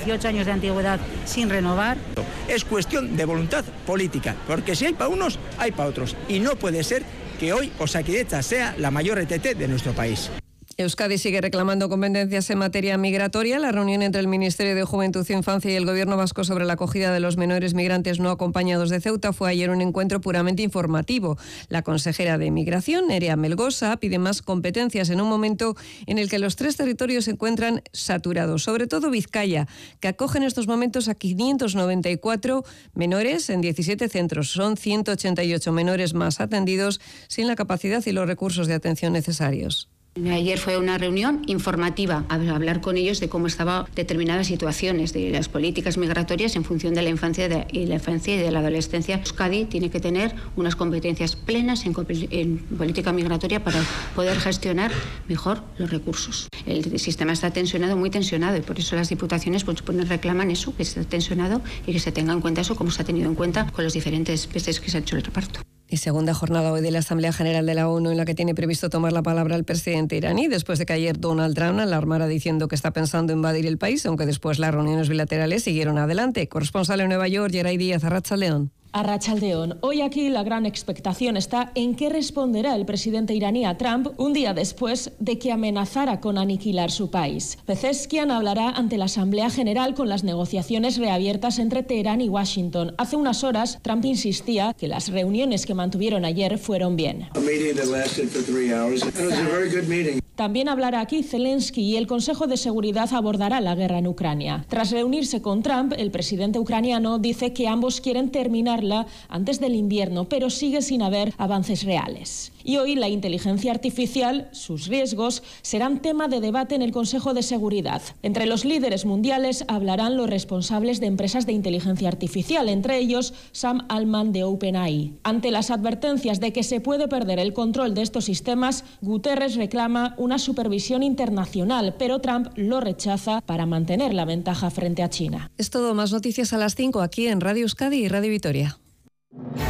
18 años de antigüedad sin renovar. Es cuestión de voluntad política, porque si hay para unos, hay para otros. Y no puede ser que hoy Osakidetza sea la mayor ETT de nuestro país. Euskadi sigue reclamando competencias en materia migratoria. La reunión entre el Ministerio de Juventud e Infancia y el Gobierno vasco sobre la acogida de los menores migrantes no acompañados de Ceuta fue ayer un encuentro puramente informativo. La consejera de Migración, Nerea Melgosa, pide más competencias en un momento en el que los 3 territorios se encuentran saturados, sobre todo Vizcaya, que acoge en estos momentos a 594 menores en 17 centros. Son 188 menores más atendidos sin la capacidad y los recursos de atención necesarios. Ayer fue una reunión informativa, a hablar con ellos de cómo estaban determinadas situaciones de las políticas migratorias en función de la infancia y de la adolescencia. Euskadi tiene que tener unas competencias plenas en política migratoria para poder gestionar mejor los recursos. El sistema está tensionado, muy tensionado, y por eso las diputaciones reclaman eso, que esté tensionado y que se tenga en cuenta eso como se ha tenido en cuenta con los diferentes veces que se ha hecho el reparto. Y segunda jornada hoy de la Asamblea General de la ONU en la que tiene previsto tomar la palabra el presidente iraní después de que ayer Donald Trump alarmara diciendo que está pensando invadir el país, aunque después las reuniones bilaterales siguieron adelante. Corresponsal en Nueva York, Geray Díaz, Arratsaldeon. Arratsaldeon. Hoy aquí la gran expectación está en qué responderá el presidente iraní a Trump un día después de que amenazara con aniquilar su país. Pezeshkian hablará ante la Asamblea General con las negociaciones reabiertas entre Teherán y Washington. Hace unas horas, Trump insistía que las reuniones que mantuvieron ayer fueron bien. También hablará aquí Zelensky y el Consejo de Seguridad abordará la guerra en Ucrania. Tras reunirse con Trump, el presidente ucraniano dice que ambos quieren terminarla antes del invierno, pero sigue sin haber avances reales. Y hoy la inteligencia artificial, sus riesgos, serán tema de debate en el Consejo de Seguridad. Entre los líderes mundiales hablarán los responsables de empresas de inteligencia artificial, entre ellos Sam Altman de OpenAI. Ante las advertencias de que se puede perder el control de estos sistemas, Guterres reclama una supervisión internacional, pero Trump lo rechaza para mantener la ventaja frente a China. Es todo, más noticias a las 5 aquí en Radio Euskadi y Radio Vitoria.